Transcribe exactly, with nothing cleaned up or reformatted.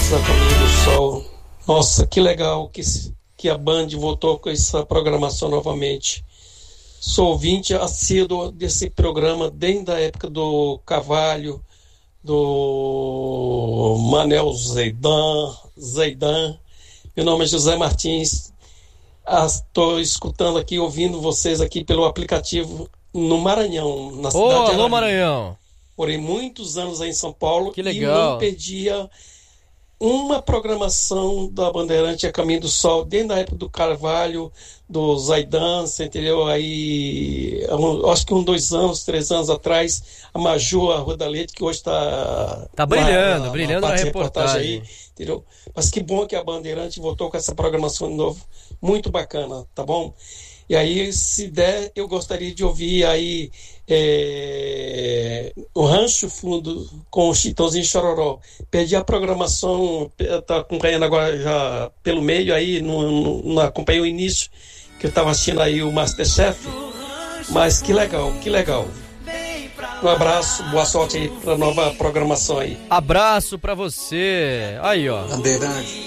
Bandeirantes a Caminho do Sol. Nossa, que legal que, que a Band voltou com essa programação novamente. Sou ouvinte assíduo desse programa desde a época do Carvalho, do Manel Zeidan, Zeidan. Meu nome é José Martins. Estou escutando aqui, ouvindo vocês aqui pelo aplicativo no Maranhão, na cidade Ô, de alô, Arari. Maranhão. Morei muitos anos aí em São Paulo. Que e legal. não perdia uma programação da Bandeirante a Caminho do Sol, desde a época do Carvalho, do Zaidan, você entendeu? Aí, um, acho que uns dois anos, três anos atrás, a Maju, a Rua da Leite, que hoje está... Tá brilhando, na, brilhando na, na reportagem. Aí, entendeu? Mas que bom que a Bandeirante voltou com essa programação de novo, muito bacana, tá bom? E aí, se der, eu gostaria de ouvir aí é, o Rancho Fundo com o Chitãozinho Chororó. Perdi a programação, tá acompanhando agora já pelo meio aí, não, não, não acompanhei o início, que eu estava assistindo aí o Masterchef. Mas que legal, que legal. Um abraço, boa sorte aí para nova programação aí. Abraço para você. Aí, ó. Bandeirante.